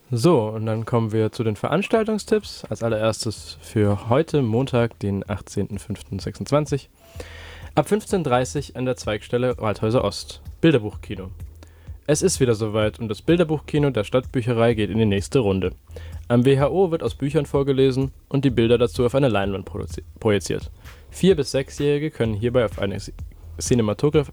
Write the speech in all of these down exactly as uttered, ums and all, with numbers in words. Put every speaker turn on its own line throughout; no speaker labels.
So, und dann kommen wir zu den Veranstaltungstipps. Als allererstes für heute, Montag, den achtzehnten fünften sechsundzwanzig. Ab fünfzehn Uhr dreißig an der Zweigstelle Waldhäuser Ost. Bilderbuchkino. Es ist wieder soweit und das Bilderbuchkino der Stadtbücherei geht in die nächste Runde. Am W H O wird aus Büchern vorgelesen und die Bilder dazu auf eine Leinwand projizi- projiziert. Vier- bis Sechsjährige können hierbei auf eine Cinematograf-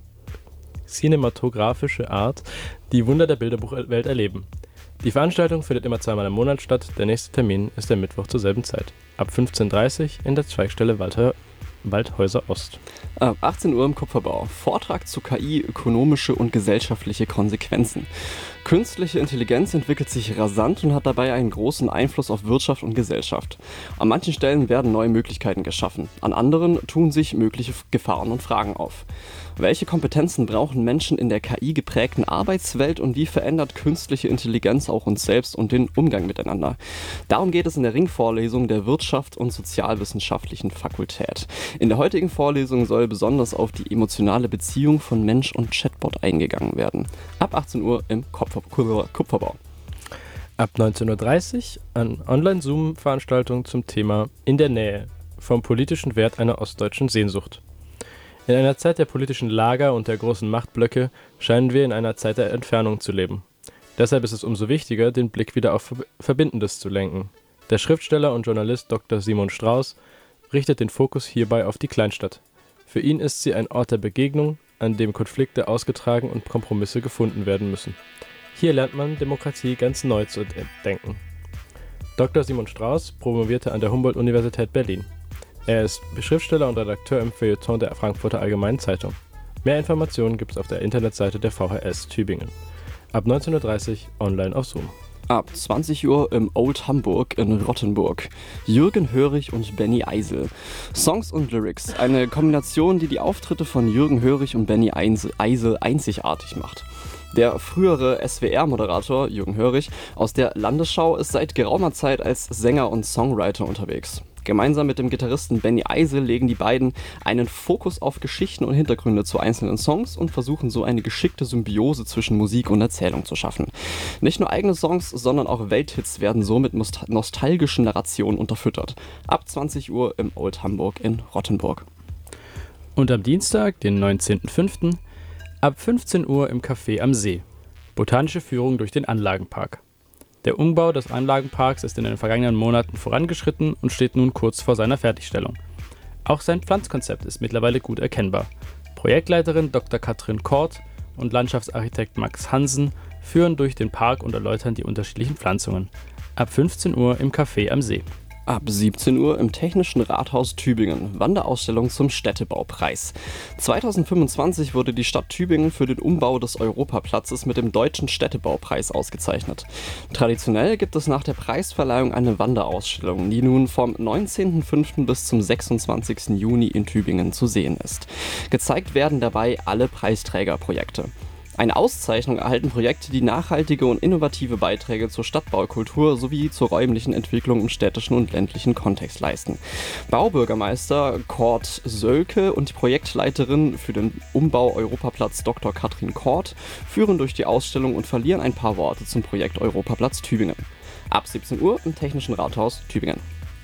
cinematografische Art die Wunder der Bilderbuchwelt erleben. Die Veranstaltung findet immer zweimal im Monat statt. Der nächste Termin ist der Mittwoch zur selben Zeit. Ab fünfzehn Uhr dreißig in der Zweigstelle Waldhä- Waldhäuser Ost.
Ab achtzehn Uhr im Kupferbau. Vortrag zu K I, ökonomische und gesellschaftliche Konsequenzen. Künstliche Intelligenz entwickelt sich rasant und hat dabei einen großen Einfluss auf Wirtschaft und Gesellschaft. An manchen Stellen werden neue Möglichkeiten geschaffen, an anderen tun sich mögliche Gefahren und Fragen auf. Welche Kompetenzen brauchen Menschen in der K I-geprägten Arbeitswelt und wie verändert künstliche Intelligenz auch uns selbst und den Umgang miteinander? Darum geht es in der Ringvorlesung der Wirtschafts- und Sozialwissenschaftlichen Fakultät. In der heutigen Vorlesung soll besonders auf die emotionale Beziehung von Mensch und Chatbot eingegangen werden. Ab achtzehn Uhr im Kupfer- Kupferbau.
Ab neunzehn Uhr dreißig an Online-Zoom-Veranstaltung zum Thema In der Nähe vom politischen Wert einer ostdeutschen Sehnsucht. In einer Zeit der politischen Lager und der großen Machtblöcke scheinen wir in einer Zeit der Entfernung zu leben. Deshalb ist es umso wichtiger, den Blick wieder auf Verbindendes zu lenken. Der Schriftsteller und Journalist Doktor Simon Strauß richtet den Fokus hierbei auf die Kleinstadt. Für ihn ist sie ein Ort der Begegnung, an dem Konflikte ausgetragen und Kompromisse gefunden werden müssen. Hier lernt man, Demokratie ganz neu zu denken. Doktor Simon Strauß promovierte an der Humboldt-Universität Berlin. Er ist Schriftsteller und Redakteur im Feuilleton der Frankfurter Allgemeinen Zeitung. Mehr Informationen gibt es auf der Internetseite der V H S Tübingen. Ab neunzehn Uhr dreißig online auf Zoom.
Ab zwanzig Uhr im Old Hamburg in Rottenburg. Jürgen Hörig und Benny Eisel. Songs und Lyrics. Eine Kombination, die die Auftritte von Jürgen Hörig und Benny Eisel einzigartig macht. Der frühere S W R-Moderator Jürgen Hörig aus der Landesschau ist seit geraumer Zeit als Sänger und Songwriter unterwegs. Gemeinsam mit dem Gitarristen Benny Eisel legen die beiden einen Fokus auf Geschichten und Hintergründe zu einzelnen Songs und versuchen so eine geschickte Symbiose zwischen Musik und Erzählung zu schaffen. Nicht nur eigene Songs, sondern auch Welthits werden so mit nost- nostalgischen Narrationen unterfüttert. Ab zwanzig Uhr im Old Hamburg in Rottenburg.
Und am Dienstag, den neunzehnten fünften ab fünfzehn Uhr im Café am See. Botanische Führung durch den Anlagenpark. Der Umbau des Anlagenparks ist in den vergangenen Monaten vorangeschritten und steht nun kurz vor seiner Fertigstellung. Auch sein Pflanzkonzept ist mittlerweile gut erkennbar. Projektleiterin Doktor Katrin Kort und Landschaftsarchitekt Max Hansen führen durch den Park und erläutern die unterschiedlichen Pflanzungen. Ab fünfzehn Uhr im Café am See.
Ab siebzehn Uhr im Technischen Rathaus Tübingen, Wanderausstellung zum Städtebaupreis. zweitausendfünfundzwanzig wurde die Stadt Tübingen für den Umbau des Europaplatzes mit dem Deutschen Städtebaupreis ausgezeichnet. Traditionell gibt es nach der Preisverleihung eine Wanderausstellung, die nun vom neunzehnten fünften bis zum sechsundzwanzigsten Juni in Tübingen zu sehen ist. Gezeigt werden dabei alle Preisträgerprojekte. Eine Auszeichnung erhalten Projekte, die nachhaltige und innovative Beiträge zur Stadtbaukultur sowie zur räumlichen Entwicklung im städtischen und ländlichen Kontext leisten. Baubürgermeister Kort Sölke und die Projektleiterin für den Umbau Europaplatz Doktor Katrin Kort führen durch die Ausstellung und verlieren ein paar Worte zum Projekt Europaplatz Tübingen. Ab siebzehn Uhr im Technischen Rathaus Tübingen.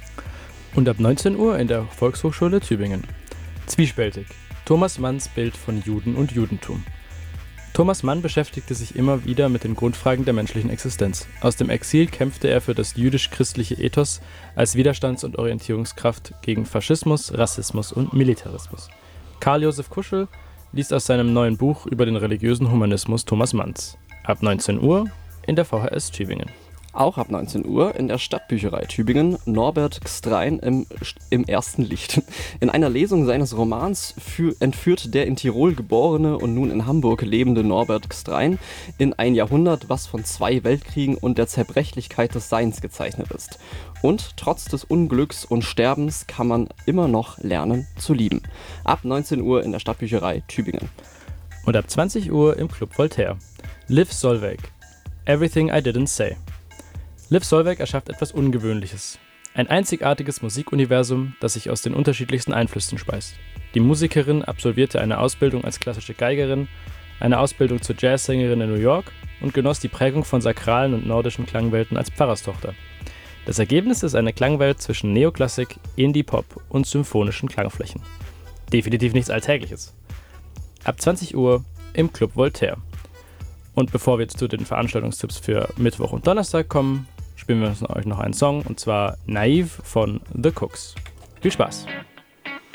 Und ab neunzehn Uhr in der Volkshochschule Tübingen. Zwiespältig. Thomas Manns Bild von Juden und Judentum. Thomas Mann beschäftigte sich immer wieder mit den Grundfragen der menschlichen Existenz. Aus dem Exil kämpfte er für das jüdisch-christliche Ethos als Widerstands- und Orientierungskraft gegen Faschismus, Rassismus und Militarismus. Karl Josef Kuschel liest aus seinem neuen Buch über den religiösen Humanismus Thomas Manns. Ab neunzehn Uhr in der V H S Tübingen.
Auch ab neunzehn Uhr in der Stadtbücherei Tübingen Norbert Gstrein im, im ersten Licht. In einer Lesung seines Romans für, entführt der in Tirol geborene und nun in Hamburg lebende Norbert Gstrein in ein Jahrhundert, was von zwei Weltkriegen und der Zerbrechlichkeit des Seins gezeichnet ist. Und trotz des Unglücks und Sterbens kann man immer noch lernen zu lieben. Ab neunzehn Uhr in der Stadtbücherei Tübingen.
Und ab zwanzig Uhr im Club Voltaire. Liv Solveig. Everything I Didn't Say. Liv Solveig erschafft etwas Ungewöhnliches. Ein einzigartiges Musikuniversum, das sich aus den unterschiedlichsten Einflüssen speist. Die Musikerin absolvierte eine Ausbildung als klassische Geigerin, eine Ausbildung zur Jazzsängerin in New York und genoss die Prägung von sakralen und nordischen Klangwelten als Pfarrerstochter. Das Ergebnis ist eine Klangwelt zwischen Neoklassik, Indie-Pop und symphonischen Klangflächen. Definitiv nichts Alltägliches. Ab zwanzig Uhr im Club Voltaire. Und bevor wir jetzt zu den Veranstaltungstipps für Mittwoch und Donnerstag kommen, spielen wir uns euch noch einen Song, und zwar Naive von The Cooks. Viel Spaß!